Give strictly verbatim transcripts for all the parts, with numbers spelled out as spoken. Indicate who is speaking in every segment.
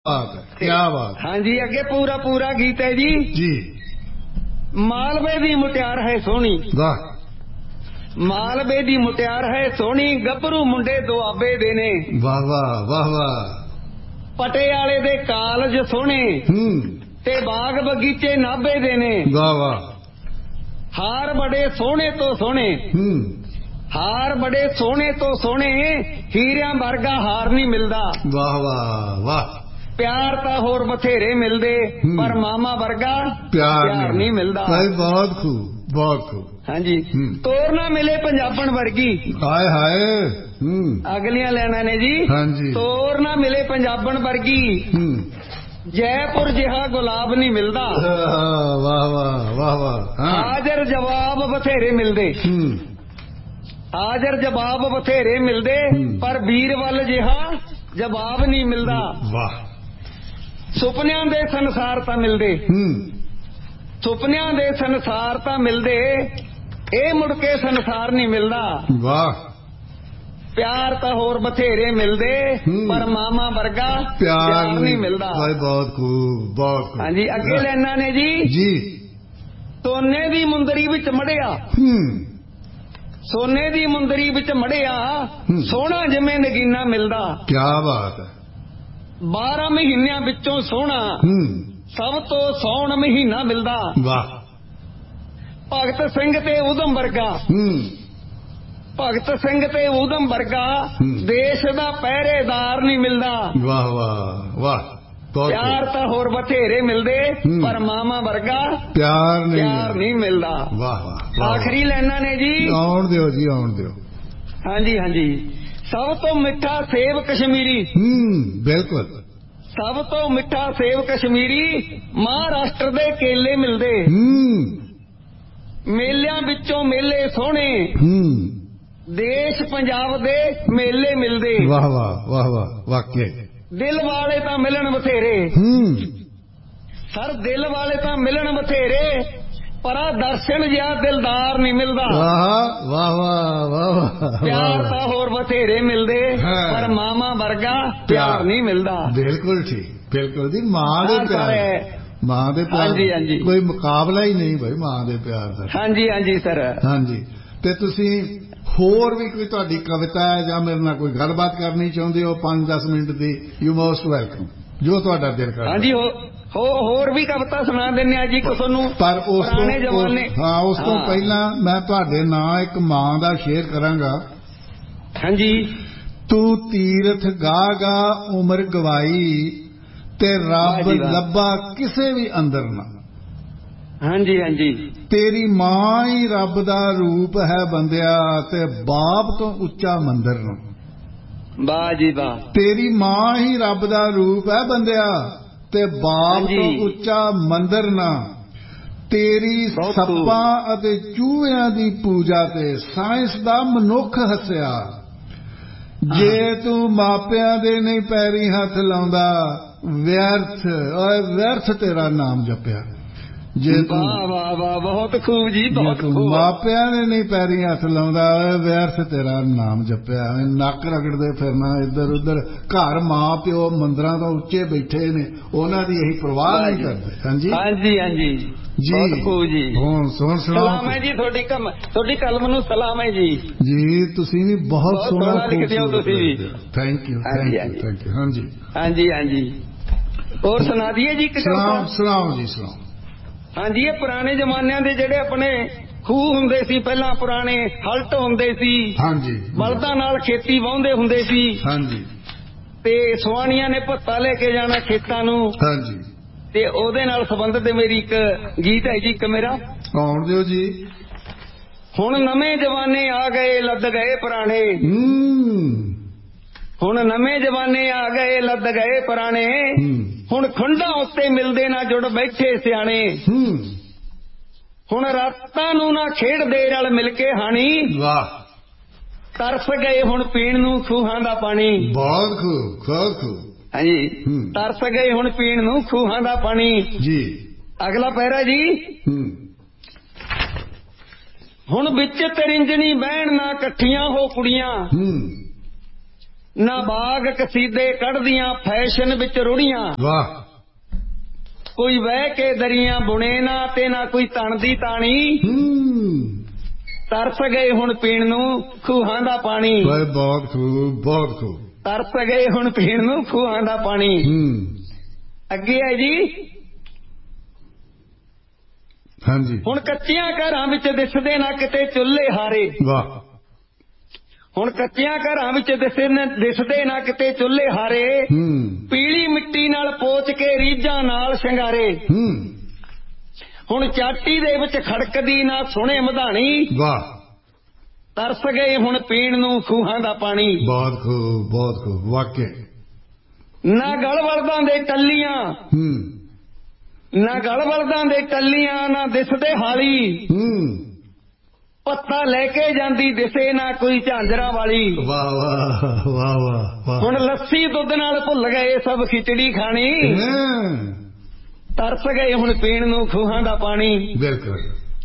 Speaker 1: बात है, क्या बात।
Speaker 2: हाँ जी, अगे पूरा पूरा गीत है जी।
Speaker 1: जी।
Speaker 2: मालवे दी मुटियार है सोनी,
Speaker 1: वाह।
Speaker 2: मालवे दी मुटियार है सोनी, गभरू मुंडे दुआबे दे ने।
Speaker 1: वाह वाह वाह वाह।
Speaker 2: पटियाले दे कालज सोने,
Speaker 1: हम्म
Speaker 2: ते बाग बगीचे नाभे दे ने।
Speaker 1: वाह वाह।
Speaker 2: हार बड़े सोने तो सोने,
Speaker 1: हम्म
Speaker 2: हार बड़े सोने तो सोने, हीरिया वर्गा हार नहीं मिलदा।
Speaker 1: वाह वाह वाह।
Speaker 2: प्यार ਤਾਂ ਹੋਰ ਬਥੇਰੇ ਮਿਲਦੇ, ਪਰ ਮਾਮਾ ਵਰਗਾ
Speaker 1: प्यार
Speaker 2: ਪਿਆਰ ਨਹੀਂ ਮਿਲਦਾ।
Speaker 1: भाई बहुत खूब बहुत खूब।
Speaker 2: ਹਾਂਜੀ, ਤੋਰ ਨਾ ਮਿਲੇ ਪੰਜਾਬਣ ਵਰਗੀ।
Speaker 1: हाय हाय। हम्म
Speaker 2: ਅਗਲੀਆਂ ਲੈਣਾ ਨੇ ਜੀ।
Speaker 1: हाँ जी।
Speaker 2: ਤੋਰ ਨਾ ਮਿਲੇ ਪੰਜਾਬਣ ਵਰਗੀ,
Speaker 1: हम्म
Speaker 2: ਜੈਪੁਰ ਜਿਹਾ ਗੁਲਾਬ ਨਹੀਂ ਮਿਲਦਾ।
Speaker 1: वाह वाह वाह वाह। हाँ।
Speaker 2: ਹਾਜ਼ਰ ਜਵਾਬ ਬਥੇਰੇ ਮਿਲਦੇ,
Speaker 1: हम्म
Speaker 2: ਹਾਜ਼ਰ ਜਵਾਬ ਬਥੇਰੇ ਮਿਲਦੇ, ਪਰ ਵੀਰ ਵੱਲ ਜਿਹਾ ਜਵਾਬ ਨਹੀਂ ਮਿਲਦਾ।
Speaker 1: वाह।
Speaker 2: ਸੁਪਨਿਆਂ ਦੇ ਸੰਸਾਰ ਤਾਂ ਮਿਲਦੇ,
Speaker 1: हम्म
Speaker 2: ਸੁਪਨਿਆਂ ਦੇ ਸੰਸਾਰ ਤਾਂ ਮਿਲਦੇ, ਇਹ ਮੁੜ ਕੇ ਸੰਸਾਰ ਨਹੀਂ ਮਿਲਦਾ।
Speaker 1: वाह।
Speaker 2: ਪਿਆਰ ਤਾਂ ਹੋਰ ਬਥੇਰੇ ਮਿਲਦੇ, ਪਰ ਮਾਮਾ ਵਰਗਾ
Speaker 1: प्यार
Speaker 2: ਨਹੀਂ ਮਿਲਦਾ।
Speaker 1: भाई बहुत खूब बहुत खूब।
Speaker 2: ਹਾਂਜੀ, ਅੱਗੇ ਲੈਣਾ ਨੇ ਜੀ।
Speaker 1: जी।
Speaker 2: ਸੋਨੇ ਦੀ ਮੁੰਦਰੀ ਵਿੱਚ ਮੜਿਆ,
Speaker 1: हम्म
Speaker 2: ਸੋਨੇ ਦੀ ਮੁੰਦਰੀ ਵਿੱਚ ਮੜਿਆ, ਸੋਹਣਾ ਜਿਵੇਂ ਨਗੀਨਾ ਮਿਲਦਾ।
Speaker 1: क्या बात है।
Speaker 2: ਬਾਰਾਂ ਮਹੀਨਿਆਂ ਵਿੱਚੋਂ ਸੋਹਣਾ
Speaker 1: हम्म
Speaker 2: ਸਭ ਤੋਂ ਸੌਣ ਮਹੀਨਾ ਮਿਲਦਾ।
Speaker 1: वाह।
Speaker 2: ਭਗਤ ਸਿੰਘ ਤੇ ਉਦਮ ਵਰਗਾ,
Speaker 1: हम्म
Speaker 2: ਭਗਤ ਸਿੰਘ ਤੇ ਉਦਮ ਵਰਗਾ, ਦੇਸ਼ ਦਾ ਪਹਿਰੇਦਾਰ ਨਹੀਂ ਮਿਲਦਾ।
Speaker 1: वाह वाह वाह। बहुत
Speaker 2: ਪਿਆਰ
Speaker 1: खूब।
Speaker 2: ਤਾਂ ਹੋਰ ਬਥੇਰੇ ਮਿਲਦੇ, ਪਰ ਮਾਮਾ ਵਰਗਾ
Speaker 1: प्यार नहीं
Speaker 2: ਪਿਆਰ ਨਹੀਂ ਮਿਲਦਾ।
Speaker 1: वाह वाह वाह।
Speaker 2: ਆਖਰੀ ਲਾਈਨਾਂ ਨੇ ਜੀ।
Speaker 1: ਆਉਣ ਦਿਓ ਜੀ ਆਉਣ ਦਿਓ।
Speaker 2: ਹਾਂਜੀ ਹਾਂਜੀ। ਸਭ ਤੋਂ ਮਿੱਠਾ ਸੇਬ ਕਸ਼ਮੀਰੀ,
Speaker 1: ਹੂੰ ਬਿਲਕੁਲ।
Speaker 2: ਸਭ ਤੋਂ ਮਿੱਠਾ ਸੇਬ ਕਸ਼ਮੀਰੀ, ਮਹਾਰਾਸ਼ਟਰ ਦੇ ਕੇਲੇ ਮਿਲਦੇ।
Speaker 1: ਹੂੰ
Speaker 2: ਮੇਲਿਆਂ ਵਿੱਚੋਂ ਮੇਲੇ ਸੋਹਣੇ,
Speaker 1: ਹੂੰ
Speaker 2: ਦੇਸ਼ ਪੰਜਾਬ ਦੇ ਮੇਲੇ ਮਿਲਦੇ।
Speaker 1: ਵਾਹ ਵਾਹ ਵਾਹ ਵਾਹ ਵਾਕਿਆ।
Speaker 2: ਦਿਲ ਵਾਲੇ ਤਾਂ ਮਿਲਣ ਬਥੇਰੇ,
Speaker 1: ਹੂੰ
Speaker 2: ਸਰ ਦਿਲ ਵਾਲੇ ਤਾਂ ਮਿਲਣ ਬਥੇਰੇ, ਪਰ ਆ ਦਰਸ਼ਨ ਜਿਹਾ ਦਿਲਦਾਰ ਨਹੀਂ ਮਿਲਦਾ।
Speaker 1: ਵਾਹ ਵਾਹ ਵਾਹ ਵਾਹ।
Speaker 2: ਪਿਆਰ ਤਾਂ ਹੋਰ ਬਥੇਰੇ ਮਿਲਦੇ, ਪਰ ਮਾਮਾ ਵਰਗਾ ਪਿਆਰ ਨਹੀਂ ਮਿਲਦਾ।
Speaker 1: ਬਿਲਕੁਲ ਠੀਕ, ਬਿਲਕੁਲ ਜੀ। ਮਾਂ ਦੇ ਪਿਆਰ, ਮਾਂ ਦੇ ਪਿਆਰ
Speaker 2: ਹਾਂਜੀ ਹਾਂਜੀ,
Speaker 1: ਕੋਈ ਮੁਕਾਬਲਾ ਹੀ ਨਹੀਂ ਭਾਈ ਮਾਂ ਦੇ ਪਿਆਰ ਦਾ।
Speaker 2: ਹਾਂਜੀ ਹਾਂਜੀ ਸਰ। ਹਾਂਜੀ।
Speaker 1: ਤੇ ਤੁਸੀਂ ਹੋਰ ਵੀ ਕੋਈ ਤੁਹਾਡੀ ਕਵਿਤਾ ਹੈ ਜਾਂ ਮੇਰੇ ਨਾਲ ਕੋਈ ਗੱਲਬਾਤ ਕਰਨੀ ਚਾਹੁੰਦੇ ਹੋ ਪੰਜ ਦਸ minute the, you most welcome, ਜੋ ਤੁਹਾਡਾ ਦਿਲ ਕਰਦਾ।
Speaker 2: ਹਾਂਜੀ, ਹੋ ਹੋਰ ਵੀ ਕਵਿਤਾ ਸੁਣਾ ਦਿੰਦੇ ਆ ਜੀ ਤੁਹਾਨੂੰ।
Speaker 1: ਪਰ ਉਸ ਤੋਂ
Speaker 2: ਜਮਾਨੇ,
Speaker 1: ਹਾਂ ਉਸ ਤੋਂ ਪਹਿਲਾਂ ਮੈਂ ਤੁਹਾਡੇ ਨਾਂ ਇੱਕ ਮਾਂ ਦਾ ਸ਼ੇਰ ਕਰਾਂਗਾ।
Speaker 2: ਹਾਂਜੀ।
Speaker 1: ਤੂੰ ਤੀਰਥ ਗਾ ਗਾ ਉਮਰ ਗਵਾਈ, ਤੇ ਰੱਬ ਲੱਭਾ ਕਿਸੇ ਵੀ ਅੰਦਰ ਨਾ।
Speaker 2: ਹਾਂਜੀ ਹਾਂਜੀ।
Speaker 1: ਤੇਰੀ ਮਾਂ ਹੀ ਰੱਬ ਦਾ ਰੂਪ ਹੈ ਬੰਦਿਆ, ਤੇ ਬਾਪ ਤੋਂ ਉੱਚਾ ਮੰਦਰ ਨੂੰ।
Speaker 2: ਵਾਹ ਜੀ ਵਾਹ।
Speaker 1: ਤੇਰੀ ਮਾਂ ਹੀ ਰੱਬ ਦਾ ਰੂਪ ਹੈ ਬੰਦਿਆ, ਤੇ ਬਾਪ ਤੋਂ ਉੱਚਾ ਮੰਦਰ ਨਾ। ਤੇਰੀ ਸੱਪਾਂ ਅਤੇ ਚੂਹਿਆਂ ਦੀ ਪੂਜਾ ਤੇ ਸਾਇੰਸ ਦਾ ਮਨੁੱਖ ਹੱਸਿਆ। ਜੇ ਤੂੰ ਮਾਪਿਆਂ ਦੇ ਨਹੀਂ ਪੈਰੀ ਹੱਥ ਲਾਉਂਦਾ, ਵਿਅਰਥ ਓਏ ਵਿਅਰਥ ਤੇਰਾ ਨਾਮ ਜਪਿਆ। ਜੇ ਤੂੰ
Speaker 2: ਵਾਹ ਵਾਹ ਵਾਹ, ਬਹੁਤ ਖੂਬ ਜੀ, ਬਹੁਤ ਖੂਬ।
Speaker 1: ਮਾਪਿਆਂ ਨੇ ਨਹੀਂ ਪੈਰੀ ਹੱਥ ਲਾਉਂਦਾ, ਓਏ ਵਿਅਰਥ ਤੇਰਾ ਨਾਮ ਜਪਿਆ। ਨੱਕ ਰਗੜਦੇ ਫਿਰਨਾ ਇੱਧਰ ਉੱਧਰ, ਘਰ ਮਾਂ ਪਿਓ ਮੰਦਰਾਂ ਤੋਂ ਉੱਚੇ ਬੈਠੇ ਨੇ, ਉਹਨਾਂ ਦੀ ਇਹੀ ਪਰਵਾਹ ਨਹੀਂ ਕਰਦੇ। ਹਾਂਜੀ
Speaker 2: ਹਾਂਜੀ ਹਾਂਜੀ ਜੀ, ਬਹੁਤ ਖੂਬ ਜੀ। ਹੁਣ ਸੁਣ ਸਲਾਮ ਹੈ ਜੀ, ਤੁਹਾਡੀ ਕਲਮ, ਤੁਹਾਡੀ ਕਲਮ ਨੂੰ ਸਲਾਮ ਹੈ ਜੀ।
Speaker 1: ਜੀ ਤੁਸੀਂ ਵੀ ਬਹੁਤ ਸੋਹਣਾ
Speaker 2: ਲਿਖਦੇ ਹੋ ਤੁਸੀਂ ਵੀ।
Speaker 1: Thank you thank you thank you. ਹਾਂਜੀ
Speaker 2: ਹਾਂਜੀ ਹਾਂਜੀ। ਹੋਰ ਸੁਣਾ ਦਈਏ ਜੀ।
Speaker 1: ਸਲਾਮ ਸਲਾਮ ਜੀ ਸਲਾਮ।
Speaker 2: ਹਾਂਜੀ, ਇਹ ਪੁਰਾਣੇ ਜ਼ਮਾਨਿਆਂ ਦੇ ਜਿਹੜੇ ਆਪਣੇ ਖੂਹ ਹੁੰਦੇ ਸੀ, ਪਹਿਲਾਂ ਪੁਰਾਣੇ ਹਲਟ ਹੁੰਦੇ ਸੀ। ਹਾਂਜੀ। ਬਲਦਾਂ ਨਾਲ ਖੇਤੀ ਵਾਹੁੰਦੇ ਹੁੰਦੇ ਸੀ। ਹਾਂਜੀ। ਤੇ ਸੁਆਣੀਆਂ ਨੇ ਭੱਤਾ ਲੈ ਕੇ ਜਾਣਾ ਖੇਤਾਂ ਨੂੰ। ਹਾਂਜੀ। ਤੇ ਉਹਦੇ ਨਾਲ ਸੰਬੰਧਿਤ ਮੇਰੀ ਇੱਕ ਗੀਤ ਹੈ ਜੀ, ਇੱਕ ਮੇਰਾ।
Speaker 1: ਆਉਣ ਦਿਓ ਜੀ।
Speaker 2: ਹੁਣ ਨਵੇਂ ਜਵਾਨੇ ਆ ਗਏ, ਲੱਦ ਗਏ ਪੁਰਾਣੇ। ਹੁਣ ਨਵੇਂ ਜਵਾਨੇ ਆ ਗਏ, ਲੱਦ ਗਏ ਪੁਰਾਣੇ। ਹੁਣ ਖੁੰਡਾਂ ਉੱਤੇ ਮਿਲਦੇ ਨਾ ਜੁੜ ਬੈਠੇ ਸਿਆਣੇ। ਹੁਣ ਰਾਤਾਂ ਨੂੰ ਨਾ ਖੇਡਦੇ ਰਲ ਮਿਲ ਕੇ ਹਾਣੀ। ਵਾਹ। ਤਰਸ ਗਏ ਹੁਣ ਪੀਣ ਨੂੰ ਖੂਹਾਂ ਦਾ ਪਾਣੀ। ਬਹੁਤ ਖੂਬ ਬਹੁਤ ਖੂਬ। ਹਾਂਜੀ, ਤਰਸ ਗਏ ਹੁਣ ਪੀਣ ਨੂੰ ਖੂਹਾਂ ਦਾ ਪਾਣੀ ਜੀ। ਅਗਲਾ ਪੈਰਾ ਜੀ। ਹੁਣ ਵਿੱਚ ਤਰਿੰਜਣੀ ਬਹਿਣ ਨਾ ਇਕੱਠੀਆਂ ਹੋ ਕੁੜੀਆਂ। ਨਾ ਬਾਗ ਕਸੀਦੇ ਕੱਢਦੀਆਂ ਫੈਸ਼ਨ ਵਿੱਚ ਰੁੜੀਆਂ।
Speaker 1: ਵਾਹ।
Speaker 2: ਕੋਈ ਵਹਿ ਕੇ ਦਰੀਆਂ ਬੁਣੇ ਨਾ ਤੇ ਨਾ ਕੋਈ ਤਣ ਦੀ ਤਾਣੀ। ਤਰਸ ਗਏ ਹੁਣ ਪੀਣ ਨੂੰ ਖੂਹਾਂ ਦਾ ਪਾਣੀ।
Speaker 1: ਬਹੁਤ ਖੂਬ ਬਹੁਤ ਖੂਬ।
Speaker 2: ਤਰਸ ਗਏ ਹੁਣ ਪੀਣ ਨੂੰ ਖੂਹਾਂ ਦਾ ਪਾਣੀ। ਅੱਗੇ ਹੈ ਜੀ।
Speaker 1: ਹਾਂਜੀ।
Speaker 2: ਹੁਣ ਕੱਚੀਆਂ ਘਰਾਂ ਵਿੱਚ ਦਿਸਦੇ ਨਾ ਕਿਤੇ ਚੁੱਲ੍ਹੇ ਹਾਰੇ।
Speaker 1: ਵਾਹ।
Speaker 2: ਹੁਣ ਕੱਚਿਆਂ ਘਰਾਂ ਵਿੱਚ ਦਿਸਦੇ ਨਾ ਕਿਤੇ ਚੁੱਲ੍ਹੇ ਹਾਰੇ। ਪੀਲੀ ਮਿੱਟੀ ਨਾਲ ਪੋਚ ਕੇ ਰੀਝਾਂ ਨਾਲ ਸ਼ਿੰਗਾਰੇ। ਹੁਣ ਚਾਟੀ ਦੇ ਵਿੱਚ ਖੜਕਦੀ ਨਾ ਸੁਣੇ ਮਧਾਣੀ।
Speaker 1: ਵਾਹ।
Speaker 2: ਤਰਸ ਗਏ ਹੁਣ ਪੀਣ ਨੂੰ ਖੂਹਾਂ ਦਾ ਪਾਣੀ।
Speaker 1: ਬਹੁਤ ਖੂਬ ਬਹੁਤ ਖੂਬ ਵਾਕਿਆ।
Speaker 2: ਨਾ ਗਲ ਬਲਦਾਂ ਦੇ ਟੱਲੀਆਂ ਨਾ ਗਲ ਬਲਦਾਂ ਦੇ ਟੱਲੀਆਂ ਨਾ ਦਿਸਦੇ ਹਾਲੀ। ਪੱਤਾ ਲੈ ਕੇ ਜਾਂਦੀ ਦਿਸੇ ਨਾ ਕੋਈ ਝਾਂਜਰਾਂ ਵਾਲੀ।
Speaker 1: ਵਾਹ ਵਾਹ ਵਾਹ ਵਾਹ।
Speaker 2: ਹੁਣ ਲੱਸੀ ਦੁੱਧ ਨਾਲ ਭੁੱਲ ਗਏ ਸਭ ਖਿਚੜੀ ਖਾਣੀ। ਤਰਸ ਗਏ ਹੁਣ ਪੀਣ ਨੂੰ ਖੂਹਾਂ ਦਾ ਪਾਣੀ।
Speaker 1: ਬਿਲਕੁਲ।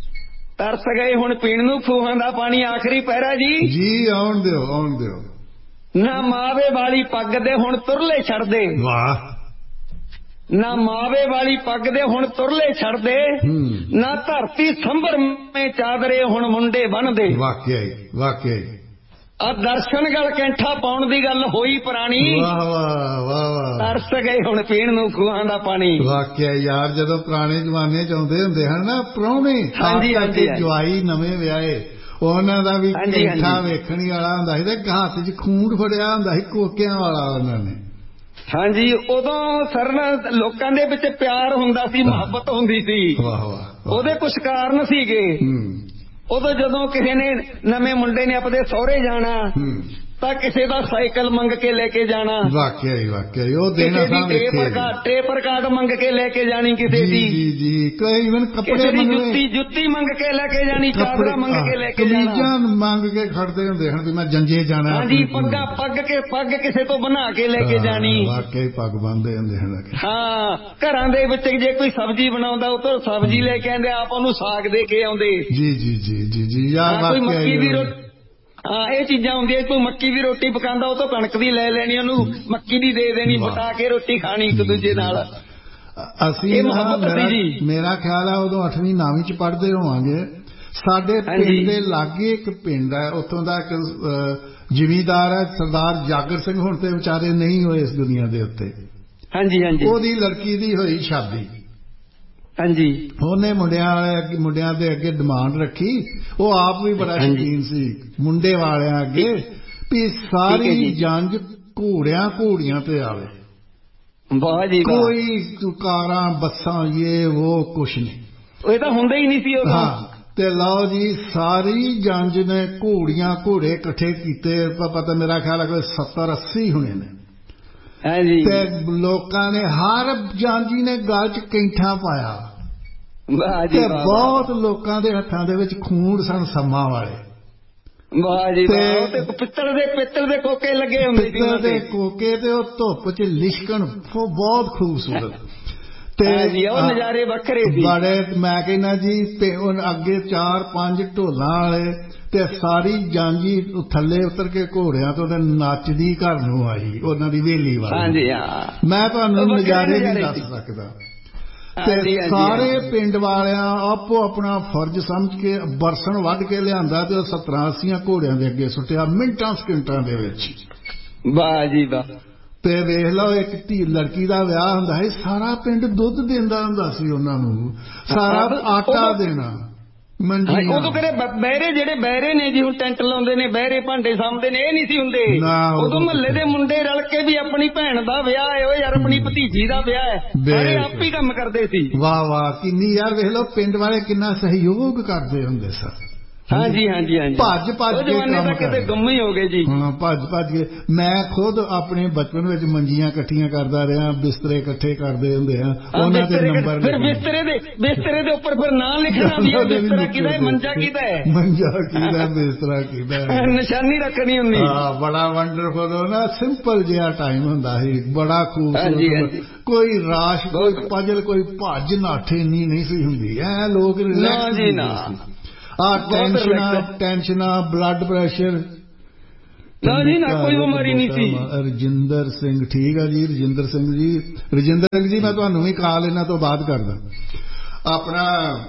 Speaker 2: ਤਰਸ ਗਏ ਹੁਣ ਪੀਣ ਨੂੰ ਖੂਹਾਂ ਦਾ ਪਾਣੀ। ਆਖਰੀ ਪਹਿਰਾ ਜੀ।
Speaker 1: ਜੀ ਆਉਣ ਦਿਓ ਆਉਣ ਦਿਓ।
Speaker 2: ਨਾ ਮਾਵੇ ਵਾਲੀ ਪੱਗ ਦੇ ਹੁਣ ਤੁਰਲੇ ਛੱਡਦੇ।
Speaker 1: ਵਾਹ।
Speaker 2: ਨਾ ਮਾਵੇ ਵਾਲੀ ਪੱਗ ਦੇ ਹੁਣ ਤੁਰਲੇ ਛੱਡਦੇ। ਨਾ ਧਰਤੀ ਸੰਭਰ ਮੇ ਚਾਦਰੇ ਹੁਣ ਮੁੰਡੇ ਬੰਨਦੇ।
Speaker 1: ਵਾਕਿਆ ਵਾਕਿਆ।
Speaker 2: ਆ ਦਰਸ਼ਨ ਗਲ ਕੈਂਠਾ ਪਾਉਣ ਦੀ ਗੱਲ ਹੋਈ ਪੁਰਾਣੀ।
Speaker 1: ਵਾਹ ਵਾਹ ਵਾਹ ਵਾਹ।
Speaker 2: ਤਰਸ ਗਏ ਹੁਣ ਪੀਣ ਨੂੰ ਖੂਹਾਂ ਦਾ ਪਾਣੀ।
Speaker 1: ਵਾਕਿਆ ਯਾਰ ਜਦੋਂ ਪੁਰਾਣੇ ਜ਼ਮਾਨੇ ਚ ਆਉਂਦੇ ਹੁੰਦੇ ਹਨ ਨਾ ਪ੍ਰਾਹੁਣੇ।
Speaker 2: ਹਾਂਜੀ ਹਾਂਜੀ।
Speaker 1: ਜਵਾਈ ਨਵੇਂ ਵਿਆਹੇ ਉਹਨਾਂ ਦਾ ਵੀ ਕੈਂਠਾ ਵੇਖਣ ਵਾਲਾ ਹੁੰਦਾ ਸੀ ਤੇ ਹੱਥ ਚ ਖੂੰਡ ਫੜਿਆ ਹੁੰਦਾ ਸੀ ਕੋਕਿਆਂ ਵਾਲਾ ਉਹਨਾਂ ਨੇ। ਹਾਂਜੀ।
Speaker 2: ਉਦੋਂ ਸਰਨ ਲੋਕਾਂ ਦੇ ਵਿੱਚ ਪਿਆਰ ਹੁੰਦਾ ਸੀ ਮੁਹੱਬਤ ਹੁੰਦੀ ਸੀ।
Speaker 1: ਵਾਹ ਵਾਹ।
Speaker 2: ਉਹਦੇ ਕੁਝ ਕਾਰਨ ਸੀਗੇ। ਉਦੋਂ ਜਦੋਂ ਕਿਸੇ ਨੇ ਨਵੇਂ ਮੁੰਡੇ ਨੇ ਆਪਣੇ ਸਹੁਰੇ ਜਾਣਾ ਤਾਂ ਕਿਸੇ ਦਾ ਸਾਈਕਲ ਮੰਗ ਕੇ ਲੈ ਕੇ ਜਾਣਾ।
Speaker 1: ਵਾਕਿਆ ਹੀ ਵਾਕਿਆ ਹੀ। ਉਹ ਦੇਣਾ
Speaker 2: ਕਿਸੇ ਦੀ ਟੇਪਰ ਕਾਰਡ ਮੰਗ ਕੇ ਲੈ ਕੇ ਜਾਣੀ ਕਿਸੇ ਦੀ।
Speaker 1: ਜੀ ਜੀ। ਕੋਈ ਇਵਨ ਕੱਪੜੇ
Speaker 2: ਜੁੱਤੀ ਜੁੱਤੀ ਮੰਗ ਕੇ ਲੈ ਕੇ ਜਾਣੀ। ਚਾਦਰਾ ਮੰਗ ਕੇ ਲੈ ਕੇ ਜਾਣਾ।
Speaker 1: ਕਮੀਜ਼ਾਂ ਮੰਗ ਕੇ ਖੜਦੇ ਹੁੰਦੇ ਹਨ ਵੀ ਮੈਂ ਜੰਜੇ ਜਾਣਾ।
Speaker 2: ਹਾਂਜੀ। ਪੱਗਾਂ ਪੱਗ ਕੇ ਪੱਗ ਕਿਸੇ ਤੋਂ ਬਣਾ ਕੇ ਲੈ ਕੇ ਜਾਣੀ।
Speaker 1: ਵਾਕਿਆ ਹੀ ਪੱਗ ਬੰਨਦੇ ਹੁੰਦੇ ਹਨ।
Speaker 2: ਹਾਂ। ਘਰਾਂ ਦੇ ਵਿੱਚ ਜੇ ਕੋਈ ਸਬਜ਼ੀ ਬਣਾਉਂਦਾ ਉਹ ਤੋਂ ਸਬਜ਼ੀ ਲੈ ਕੇ ਆਉਂਦੇ ਆਪ ਉਹਨੂੰ ਸਾਗ ਦੇ ਕੇ ਆਉਂਦੇ।
Speaker 1: ਜੀ ਜੀ ਜੀ ਜੀ ਜੀ ਯਾਰ
Speaker 2: ਕੋਈ ਮੱਕੀ ਦੀ ਰੋਟੀ। ਹਾਂ ਇਹ ਚੀਜ਼ਾਂ ਹੁੰਦੀਆਂ। ਕੋਈ ਮੱਕੀ ਦੀ ਰੋਟੀ ਪਕਾਉਂਦਾ ਉਹ ਤੋਂ ਕਣਕ ਦੀ ਲੈ ਲੈਣੀ ਉਹਨੂੰ ਮੱਕੀ ਦੀ ਦੇ ਦੇਣੀ ਬਟਾ ਕੇ ਰੋਟੀ ਖਾਣੀ ਇੱਕ ਦੂਜੇ ਨਾਲ।
Speaker 1: ਅਸੀਂ ਮੇਰਾ ਖਿਆਲ ਹੈ ਉਦੋਂ ਅੱਠਵੀਂ ਨੌਵੀਂ ਚ ਪੜ੍ਹਦੇ ਹੋਵਾਂਗੇ। ਸਾਡੇ ਪਿੰਡ ਦੇ ਲਾਗੇ ਇੱਕ ਪਿੰਡ ਹੈ ਉੱਥੋਂ ਦਾ ਇੱਕ ਜ਼ਿਮੀਂਦਾਰ ਹੈ ਸਰਦਾਰ ਜਾਗਰ ਸਿੰਘ। ਹੁਣ ਤੇ ਵਿਚਾਰੇ ਨਹੀਂ ਹੋਏ ਇਸ ਦੁਨੀਆ ਦੇ ਉੱਤੇ।
Speaker 2: ਹਾਂਜੀ ਹਾਂਜੀ।
Speaker 1: ਉਹਦੀ ਲੜਕੀ ਦੀ ਹੋਈ ਸ਼ਾਦੀ।
Speaker 2: ਹਾਂਜੀ।
Speaker 1: ਉਹਨੇ ਮੁੰਡਿਆਂ ਵਾਲੇ ਮੁੰਡਿਆਂ ਦੇ ਅੱਗੇ ਡਿਮਾਂਡ ਰੱਖੀ। ਉਹ ਆਪ ਵੀ ਬੜਾ ਸ਼ੌਕੀਨ ਸੀ ਮੁੰਡੇ ਵਾਲਿਆਂ ਅੱਗੇ ਵੀ ਸਾਰੀ ਜੰਜ ਘੋੜਿਆਂ ਘੋੜੀਆਂ ਤੇ ਆਵੇ।
Speaker 2: ਵਾਹ ਜੀ।
Speaker 1: ਕੋਈ ਕਾਰਾਂ ਬੱਸਾਂ ਇਹ ਉਹ ਕੁਛ ਨਹੀਂ।
Speaker 2: ਇਹ ਤਾਂ ਹੁੰਦਾ ਹੀ ਨਹੀਂ ਸੀ ਉਦੋਂ।
Speaker 1: ਹਾਂ। ਤੇ ਲਓ ਜੀ ਸਾਰੀ ਜੰਜ ਨੇ ਘੋੜੀਆਂ ਘੋੜੇ ਇਕੱਠੇ ਕੀਤੇ। ਪਤਾ ਮੇਰਾ ਖਿਆਲ ਹੈ ਕੋਈ ਸੱਤਰ ਅੱਸੀ ਹੋਣੇ ਨੇ।
Speaker 2: ਹਾਂਜੀ।
Speaker 1: ਤੇ ਲੋਕਾਂ ਨੇ ਹਰ ਜਾਂਜੀ ਨੇ ਗਲ ਚ ਕੈਂਠਾ ਪਾਇਆ।
Speaker 2: ਵਾਹ ਜੀ।
Speaker 1: ਤੇ ਬਹੁਤ ਲੋਕਾਂ ਦੇ ਹੱਥਾਂ ਦੇ ਵਿੱਚ ਖੂੰਡ ਸਨ ਸੰਮਾਂ ਵਾਲੇ।
Speaker 2: ਵਾਹ ਜੀ। ਤੇ ਪਿੱਤਲ ਦੇ ਪਿੱਤਲ ਦੇ ਕੋਕੇ ਲੱਗੇ ਹੁੰਦੇ ਸੀ।
Speaker 1: ਪਿੱਤਲ ਦੇ ਕੋਕੇ ਤੇ ਉਹ ਧੁੱਪ ਚ ਲਿਸ਼ਕਣ ਬਹੁਤ ਖੂਬਸੂਰਤ। ਤੇ
Speaker 2: ਉਹ ਨਜ਼ਾਰੇ ਵੱਖਰੇ ਸੀ
Speaker 1: ਬੜੇ। ਮੈਂ ਕਹਿੰਦਾ ਜੀ ਅੱਗੇ ਚਾਰ ਪੰਜ ਢੋਲਾਂ ਵਾਲੇ ਤੇ ਸਾਰੀ ਜਾਂਜੀ ਥੱਲੇ ਉਤਰ ਕੇ ਘੋੜਿਆਂ ਤੋਂ ਤੇ ਨੱਚਦੀ ਘਰ ਨੂੰ ਆਈ ਉਹਨਾਂ ਦੀ ਹਵੇਲੀ ਵਾਲੀ। ਹਾਂਜੀ ਹਾਂ। ਮੈਂ ਤੁਹਾਨੂੰ ਨਜ਼ਾਰੇ ਨਹੀਂ ਦੱਸ ਸਕਦਾ। ਤੇ ਸਾਰੇ ਪਿੰਡ ਵਾਲਿਆਂ ਆਪੋ ਆਪਣਾ ਫਰਜ਼ ਸਮਝ ਕੇ ਬਰਸਨ ਵੱਢ ਕੇ ਲਿਆਂਦਾ ਤੇ ਸੱਤਰਾਂ ਅੱਸੀਆਂ ਘੋੜਿਆਂ ਦੇ ਅੱਗੇ ਸੁੱਟਿਆ ਮਿੰਟਾਂ ਸਕਿੰਟਾਂ ਦੇ ਵਿੱਚ।
Speaker 2: ਵਾਹ ਜੀ ਵਾਹ।
Speaker 1: ਤੇ ਵੇਖ ਲਓ ਇੱਕ ਧੀ ਲੜਕੀ ਦਾ ਵਿਆਹ ਹੁੰਦਾ ਸੀ ਸਾਰਾ ਪਿੰਡ ਦੁੱਧ ਦਿੰਦਾ ਹੁੰਦਾ ਸੀ ਉਹਨਾਂ ਨੂੰ। ਸਾਰਾ ਆਟਾ ਦੇਣਾ।
Speaker 2: ਉਦੋਂ ਕਿਹੜੇ ਬਹਿਰੇ ਜਿਹੜੇ ਬਹਿਰੇ ਨੇ ਜੀ ਹੁਣ ਟੈਂਟ ਲਾਉਂਦੇ ਨੇ ਬਹਿਰੇ ਭਾਂਡੇ ਸਾਂਭਦੇ ਨੇ ਇਹ ਨਹੀਂ ਸੀ ਹੁੰਦੇ। ਉਦੋਂ ਮਹੱਲੇ ਦੇ ਮੁੰਡੇ ਰਲ ਕੇ ਵੀ ਆਪਣੀ ਭੈਣ ਦਾ ਵਿਆਹ ਹੈ ਉਹ ਯਾਰ ਆਪਣੀ ਭਤੀਜੀ ਦਾ ਵਿਆਹ ਹੈ ਸਾਰੇ ਆਪ ਹੀ ਕੰਮ ਕਰਦੇ ਸੀ। ਵਾਹ ਵਾਹ ਕਿੰਨੀ ਯਾਰ ਵੇਖ ਲਓ ਪਿੰਡ ਵਾਲੇ ਕਿੰਨਾ ਸਹਿਯੋਗ ਕਰਦੇ ਹੁੰਦੇ ਸਨ। ਹਾਂਜੀ ਹਾਂਜੀ ਹਾਂਜੀ। ਭੱਜ ਭੱਜ ਕੇ ਕੰਮ ਕਰਦੇ ਗੁੰਮ ਹੀ ਹੋ ਗਏ ਜੀ। ਹਾਂ ਭੱਜ ਭੱਜ ਕੇ। ਮੈਂ ਖੁਦ ਆਪਣੇ ਬਚਪਨ ਵਿੱਚ ਮੰਜੀਆਂ ਇਕੱਠੀਆਂ ਕਰਦਾ ਰਿਹਾ ਬਿਸਤਰੇ ਇਕੱਠੇ ਕਰਦੇ ਹੁੰਦੇ ਆ ਉਹਨਾਂ ਦੇ ਨੰਬਰ। ਫਿਰ ਬਿਸਤਰੇ ਦੇ ਬਿਸਤਰੇ ਦੇ ਉੱਪਰ ਫਿਰ ਨਾਂ ਲਿਖਣਾ ਵੀ ਬਿਸਤਰਾ ਕਿਹਦਾ ਹੈ ਮੰਜਾ ਕਿਹਦਾ ਹੈ ਮੰਜਾ ਕਿਹਦਾ ਬਿਸਤਰਾ ਕਿਹਦਾ ਨਿਸ਼ਾਨੀ ਰੱਖਣੀ ਹੁੰਦੀ। ਹਾਂ ਬੜਾ ਵੰਡਰਫੁਲ ਨਾ ਸਿੰਪਲ ਜਿਹਾ ਟਾਈਮ ਹੁੰਦਾ ਸੀ ਬੜਾ ਖੂਬਸੂਰਤ। ਕੋਈ ਰਾਸ਼ ਕੋਈ ਪਜਲ ਕੋਈ ਭੱਜ ਨਾਠੇ ਨਹੀਂ ਸੀ ਹੁੰਦੀ ਐ ਲੋਕ ਰਿਲੈਕਸ ਜੀ ਨਾ। ਆ ਟੈਨਸ਼ਨਾਂ ਟੈਨਸ਼ਨਾਂ ਬਲੱਡ ਪ੍ਰੈਸ਼ਰ ਜੀ ਨਾ ਕੋਈ ਬਿਮਾਰੀ ਨਹੀਂ ਸੀ।
Speaker 1: ਰਜਿੰਦਰ ਸਿੰਘ ਠੀਕ ਆ ਜੀ, ਰਜਿੰਦਰ ਸਿੰਘ ਜੀ, ਰਜਿੰਦਰ ਸਿੰਘ ਜੀ ਮੈਂ ਤੁਹਾਨੂੰ ਵੀ ਕਾਲ ਇਹਨਾਂ ਤੋਂ ਬਾਅਦ ਕਰਦਾ। ਆਪਣਾ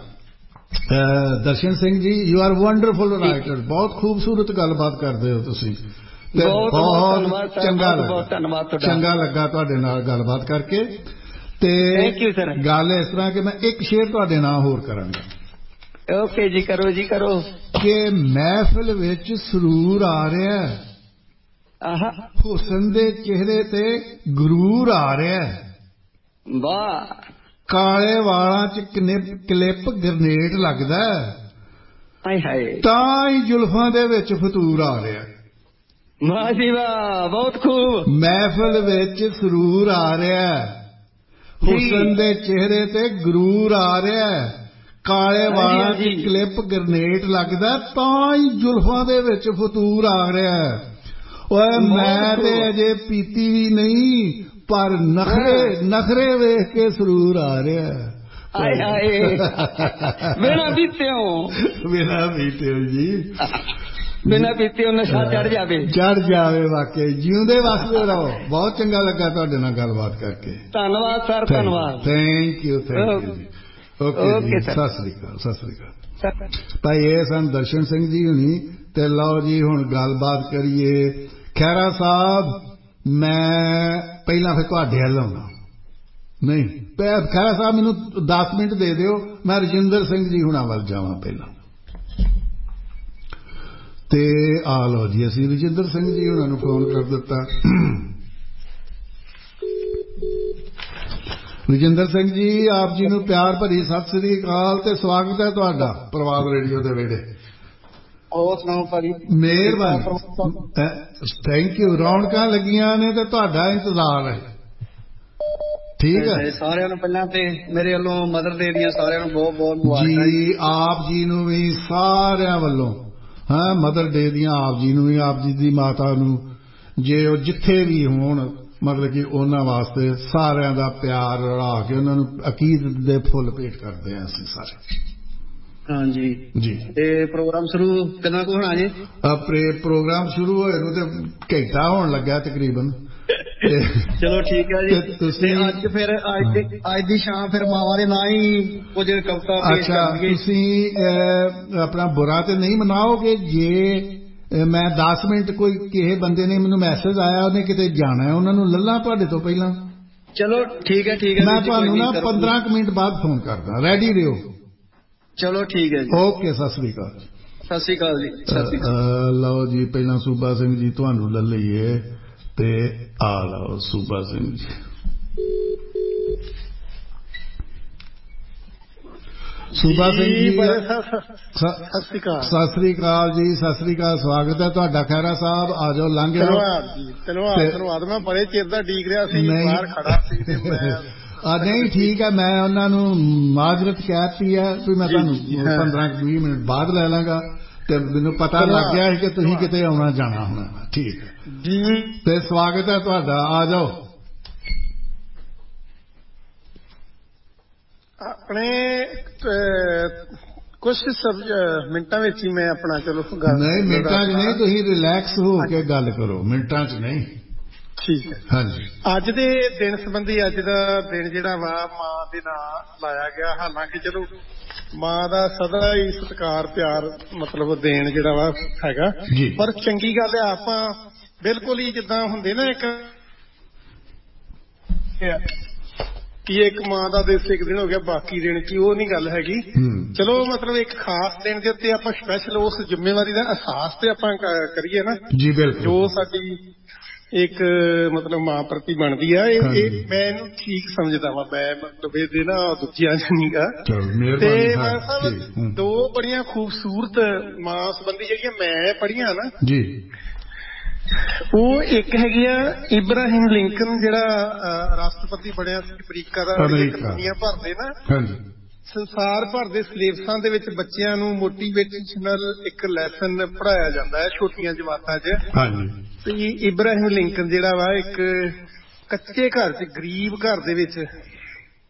Speaker 1: Darshan Singh ji, you are wonderful writer, ਬਹੁਤ ਖੂਬਸੂਰਤ ਗੱਲਬਾਤ ਕਰਦੇ ਹੋ ਤੁਸੀਂ, ਤੇ ਬਹੁਤ ਚੰਗਾ ਲੱਗਾ, ਚੰਗਾ ਲੱਗਾ ਤੁਹਾਡੇ ਨਾਲ ਗੱਲਬਾਤ ਕਰਕੇ। ਤੇ ਗੱਲ ਇਸ ਤਰ੍ਹਾਂ ਕਿ ਮੈਂ ਇੱਕ ਸ਼ੇਰ ਤੁਹਾਡੇ ਨਾਲ ਹੋਰ ਕਰਾਂਗਾ।
Speaker 2: ਓਕੇ ਜੀ, ਕਰੋ ਜੀ ਕਰੋ।
Speaker 1: ਕਿ ਮਹਿਫਿਲ ਵਿੱਚ ਸਰੂਰ ਆ ਰਿਹਾ,
Speaker 2: ਆਹਾ,
Speaker 1: ਹੁਸਨ ਦੇ ਚਿਹਰੇ ਤੇ ਗਰੂਰ ਆ ਰਿਹਾ,
Speaker 2: ਵਾਹ,
Speaker 1: ਕਾਲੇ ਵਾਲਾਂ ਚ ਕਲਿੱਪ ਗਰਨੇਟ ਲੱਗਦਾ,
Speaker 2: ਹਾਏ ਹਾਏ,
Speaker 1: ਤਾਂ ਹੀ ਜ਼ੁਲਫਾਂ ਦੇ ਵਿੱਚ ਫਤੂਰ ਆ ਰਿਹਾ।
Speaker 2: ਵਾਹ ਜੀ ਵਾਹ, ਬਹੁਤ ਖੂਬ।
Speaker 1: ਮਹਿਫਿਲ ਵਿੱਚ ਸਰੂਰ ਆ ਰਿਹਾ, ਹੁਸਨ ਦੇ ਚਿਹਰੇ ਤੇ ਗਰੂਰ ਆ ਰਿਹਾ, ਕਾਲੇ ਵਾਲਾਂ ਚ ਕਲਿੱਪ ਗਰਨੇਟ ਲੱਗਦਾ, ਤਾਂ ਹੀ ਜ਼ੁਲਫਾਂ ਦੇ ਵਿੱਚ ਫਤੂਰ ਆ ਰਿਹਾ। ਓਏ ਮੈਂ ਤੇ ਅਜੇ ਪੀਤੀ ਵੀ ਨਹੀਂ, ਪਰ ਨਖਰੇ ਨਖਰੇ ਵੇਖ ਕੇ ਸਰੂਰ ਆ ਰਿਹਾ।
Speaker 2: ਹਾਏ ਹਾਏ, ਬਿਨਾਂ ਪੀਤਿਓ,
Speaker 1: ਬਿਨਾਂ ਪੀਤਿਓ ਜੀ,
Speaker 2: ਬਿਨਾਂ ਪੀਤਿਓ ਨਸ਼ਾ ਚੜ ਜਾਵੇ, ਚੜ
Speaker 1: ਜਾਵੇ। ਵਾਕਈ ਜਿਉਂਦੇ ਵਸਦੇ ਰਹੋ। ਬਹੁਤ ਚੰਗਾ ਲੱਗਾ ਤੁਹਾਡੇ ਨਾਲ ਗੱਲਬਾਤ ਕਰਕੇ।
Speaker 2: ਧੰਨਵਾਦ ਸਰ, ਧੰਨਵਾਦ,
Speaker 1: ਥੈਂਕ ਯੂ, ਥੈਂਕ ਯੂ ਜੀ। ਓਕੇ, ਸਤਿ ਸ੍ਰੀ ਅਕਾਲ, ਸਤਿ ਸ੍ਰੀ ਅਕਾਲ ਭਾਈ। ਇਹ ਸਨ ਦਰਸ਼ਨ ਸਿੰਘ ਜੀ ਹੁਣੀ। ਤੇ ਲਓ ਜੀ ਹੁਣ ਗੱਲਬਾਤ ਕਰੀਏ। ਖਹਿਰਾ ਸਾਹਿਬ, ਮੈਂ ਪਹਿਲਾਂ ਫਿਰ ਤੁਹਾਡੇ ਵੱਲ ਆਉਣਾ, ਨਹੀਂ ਖਹਿਰਾ ਸਾਹਿਬ ਮੈਨੂੰ ਦਸ ਮਿੰਟ ਦੇ ਦਿਓ, ਮੈਂ ਰਜਿੰਦਰ ਸਿੰਘ ਜੀ ਹੁਣਾਂ ਵੱਲ ਜਾਵਾਂ ਪਹਿਲਾਂ। ਤੇ ਆ ਲਓ ਜੀ, ਅਸੀਂ ਰਜਿੰਦਰ ਸਿੰਘ ਜੀ ਹੁਣਾਂ ਨੂੰ ਫੋਨ ਕਰ ਦਿੱਤਾ। ਰਜਿੰਦਰ ਸਿੰਘ ਜੀ, ਆਪ ਜੀ ਨੂੰ ਪਿਆਰ ਭਰੀ ਸਤਿ ਸ੍ਰੀ ਅਕਾਲ ਤੇ ਸਵਾਗਤ ਹੈ ਤੁਹਾਡਾ ਪ੍ਰਵਾਦ ਰੇਡੀਓ ਦੇ ਵਿਹੜੇ।
Speaker 3: ਹੋਰ ਸੁਣਾਓ ਭਾਜੀ?
Speaker 1: ਮਿਹਰਬਾਨੀ, ਥੈਂਕ ਯੂ। ਰੌਣਕਾਂ ਲੱਗੀਆਂ ਨੇ ਤੇ ਤੁਹਾਡਾ ਇੰਤਜ਼ਾਰ ਹੈ। ਠੀਕ ਹੈ,
Speaker 3: ਸਾਰਿਆਂ ਨੂੰ ਪਹਿਲਾਂ ਤੇ ਮੇਰੇ ਵੱਲੋਂ ਮਦਰ ਡੇ ਦੀਆਂ ਸਾਰਿਆਂ ਨੂੰ ਬਹੁਤ ਬਹੁਤ ਮੁਬਾਰਕਾਂ
Speaker 1: ਜੀ। ਆਪ ਜੀ ਨੂੰ ਵੀ ਸਾਰਿਆਂ ਵੱਲੋਂ ਹਾਂ ਮਦਰ ਡੇ ਦੀਆਂ, ਆਪ ਜੀ ਨੂੰ ਵੀ, ਆਪ ਜੀ ਦੀ ਮਾਤਾ ਨੂੰ, ਜੇ ਉਹ ਜਿੱਥੇ ਵੀ ਹੋਣ, ਮਤਲਬ ਕਿ ਉਹਨਾਂ ਵਾਸਤੇ ਸਾਰਿਆਂ ਦਾ ਪਿਆਰ ਰਲਾ ਕੇ ਉਹਨਾਂ ਨੂੰ ਅਕੀਦਤ ਦੇ ਫੁੱਲ ਭੇਟ ਕਰਦੇ ਹਾਂ ਅਸੀਂ ਸਾਰੇ।
Speaker 3: ਹਾਂਜੀ
Speaker 1: ਜੀ।
Speaker 3: ਤੇ ਪ੍ਰੋਗਰਾਮ ਸ਼ੁਰੂ ਕਿੰਨਾ ਕੁ ਹੋਣਾ ਜੀ?
Speaker 1: ਆਪਣੇ ਪ੍ਰੋਗਰਾਮ ਸ਼ੁਰੂ ਹੋਏ ਨੂੰ ਤੇ ਘੰਟਾ ਹੋਣ ਲੱਗਾ ਤਕਰੀਬਨ।
Speaker 3: ਚਲੋ ਠੀਕ ਹੈ ਜੀ। ਤੁਸੀਂ ਅੱਜ ਫਿਰ ਅੱਜ ਅੱਜ ਦੀ ਸ਼ਾਮ ਫਿਰ ਮਾਵਾਂ ਦੇ ਨਾਂ ਹੀ ਕੁਝ ਕਵਿਤਾ ਪੇਸ਼ ਕਰਾਂਗੇ।
Speaker 1: ਤੁਸੀਂ ਆਪਣਾ ਬੁਰਾ ਤੇ ਨਹੀਂ ਮਨਾਓਗੇ ਜੇ ਮੈਂ ਦਸ ਮਿੰਟ ਕੋਈ ਕਿਸੇ ਬੰਦੇ ਨੇ ਮੈਨੂੰ ਮੈਸੇਜ ਆਇਆ, ਉਹਨੇ ਕਿਤੇ ਜਾਣਾ, ਉਹਨਾਂ ਨੂੰ ਲੱਲਾ ਤੁਹਾਡੇ ਤੋਂ ਪਹਿਲਾਂ?
Speaker 3: ਚਲੋ ਠੀਕ ਹੈ, ਠੀਕ ਹੈ।
Speaker 1: ਮੈਂ ਤੁਹਾਨੂੰ ਨਾ ਪੰਦਰਾਂ ਕੁ ਮਿੰਟ ਬਾਅਦ ਫੋਨ ਕਰਦਾ, ਰੈਡੀ ਰਹੋ।
Speaker 3: ਚਲੋ ਠੀਕ ਹੈ ਜੀ।
Speaker 1: ਓਕੇ, ਸਤਿ ਸ੍ਰੀ ਅਕਾਲ।
Speaker 3: ਸਤਿ ਸ੍ਰੀ ਅਕਾਲ ਜੀ। ਸਤਿ ਸ੍ਰੀ ਅਕਾਲ।
Speaker 1: ਲਓ ਜੀ, ਪਹਿਲਾਂ ਸੂਬਾ ਸਿੰਘ ਜੀ ਤੁਹਾਨੂੰ ਲੈ ਲਈਏ ਤੇ ਆ ਲਓ ਸੂਬਾ ਸਿੰਘ ਜੀ। ਸੂਬਾ ਸਿੰਘ ਜੀ,
Speaker 3: ਸਤਿ ਸ੍ਰੀ ਅਕਾਲ।
Speaker 1: ਸਤਿ ਸ੍ਰੀ ਅਕਾਲ ਜੀ, ਸਤਿ ਸ੍ਰੀ ਅਕਾਲ, ਸਵਾਗਤ ਹੈ ਤੁਹਾਡਾ। ਖਹਿਰਾ ਸਾਹਿਬ ਆ ਜਾਓ, ਲੰਘ ਜਾਓ।
Speaker 3: ਧੰਨਵਾਦ ਜੀ, ਧੰਨਵਾਦ ਧੰਨਵਾਦ। ਮੈਂ ਬੜੇ ਚਿਰ ਦਾ ਉਡੀਕ ਰਿਹਾ ਸੀ, ਬਾਹਰ ਖੜਾ ਸੀ ਤੇ ਮੈਂ
Speaker 1: ਆ ਨਹੀਂ ਠੀਕ ਹੈ, ਮੈਂ ਉਹਨਾਂ ਨੂੰ ਮਾਜ਼ਰਤ ਕਹਿਤੀ ਹੈ ਵੀ ਮੈਂ ਤੁਹਾਨੂੰ ਪੰਦਰਾਂ ਵੀਹ ਮਿੰਟ ਬਾਅਦ ਲੈ ਲਾਂਗਾ, ਤੇ ਮੈਨੂੰ ਪਤਾ ਲੱਗ ਗਿਆ ਕਿ ਤੁਸੀਂ ਕਿਤੇ ਆਉਣਾ ਜਾਣਾ ਹੋਣਾ। ਠੀਕ ਹੈ
Speaker 3: ਜੀ,
Speaker 1: ਤੇ ਸਵਾਗਤ ਹੈ ਤੁਹਾਡਾ, ਆ ਜਾਓ।
Speaker 3: ਆਪਣੇ ਕੁਝ ਮਿੰਟਾਂ ਵਿੱਚ ਹੀ ਮੈਂ ਆਪਣਾ ਚਲੋ
Speaker 1: ਨਹੀਂ, ਮਿੰਟਾਂ 'ਚ ਨਹੀਂ, ਤੁਸੀਂ ਰਿਲੈਕਸ ਹੋ ਕੇ ਗੱਲ ਕਰੋ, ਮਿੰਟਾਂ 'ਚ ਨਹੀਂ।
Speaker 3: ਠੀਕ ਹੈ।
Speaker 1: ਹਾਂਜੀ,
Speaker 3: ਅੱਜ ਦੇ ਦਿਨ ਸੰਬੰਧੀ, ਅੱਜ ਦਾ ਦਿਨ ਜਿਹੜਾ ਵਾ ਮਾਂ ਦੇ ਨਾਂ ਲਾਇਆ ਗਿਆ। ਹਾਲਾਂਕਿ ਚਲੋ ਮਾਂ ਦਾ ਸਦਾ ਹੀ ਸਤਿਕਾਰ ਪਿਆਰ ਮਤਲਬ ਦੇਣ ਜਿਹੜਾ ਵਾ ਹੈਗਾ, ਪਰ ਚੰਗੀ ਗੱਲ ਹੈ ਆਪਾਂ ਬਿਲਕੁਲ ਹੀ ਜਿੱਦਾਂ ਹੁੰਦੇ ਨਾ ਇੱਕ ਕਿ ਇੱਕ ਮਾਂ ਦਾ ਦਿਵਸ ਇੱਕ ਦਿਨ ਹੋ ਗਿਆ ਬਾਕੀ ਦਿਨ ਕੀ, ਉਹ ਨਹੀਂ ਗੱਲ ਹੈਗੀ। ਚਲੋ ਮਤਲਬ ਇੱਕ ਖਾਸ ਦਿਨ ਦੇ ਉੱਤੇ ਆਪਾਂ ਸਪੈਸ਼ਲ ਉਸ ਜ਼ਿੰਮੇਵਾਰੀ ਦਾ ਅਹਿਸਾਸ ਤੇ ਆਪਾਂ ਕਰੀਏ ਨਾ ਜੀ। ਬਿਲਕੁਲ, ਜੋ ਸਾਡੀ ਇੱਕ ਮਤਲਬ ਮਾਂ ਪ੍ਰਤੀ ਬਣਦੀ ਆ, ਇਹ ਮੈਂ ਇਹਨੂੰ ਠੀਕ ਸਮਝਦਾ ਵਾ। ਮੈਂ ਮਤਲਬ ਇਹਦੇ ਨਾ ਦੂਜਿਆਂ ਚ ਨਹੀਂ ਗਾ। ਤੇ ਮਾਂ ਸਾਹਿਬ ਦੋ ਬੜੀਆਂ ਖੂਬਸੂਰਤ ਮਾਂ ਸੰਬੰਧੀ ਜਿਹੜੀਆਂ ਮੈਂ ਪੜ੍ਹੀਆਂ ਨਾ ਜੀ, ਉਹ ਇੱਕ ਹੈਗੀ ਆ ਇਬਰਾਹਿਮ ਲਿੰਕਨ, ਜਿਹੜਾ ਰਾਸ਼ਟਰਪਤੀ ਬਣਿਆ ਸੀ ਅਮਰੀਕਾ ਦਾ। ਦੁਨੀਆ ਭਰ ਦੇ ਨਾ ਸੰਸਾਰ ਭਰ ਦੇ ਸਿਲੇਬਸਾਂ ਦੇ ਵਿੱਚ ਬੱਚਿਆਂ ਨੂੰ ਮੋਟੀਵੇਸ਼ਨਲ ਇੱਕ ਲੈਸਨ ਪੜ੍ਹਾਇਆ ਜਾਂਦਾ ਹੈ ਛੋਟੀਆਂ ਜਮਾਤਾਂ 'ਚ। ਤੇ ਇਬਰਾਹਿਮ ਲਿੰਕਨ ਜਿਹੜਾ ਵਾ ਇੱਕ ਕੱਚੇ ਘਰ 'ਚ, ਗਰੀਬ ਘਰ ਦੇ ਵਿੱਚ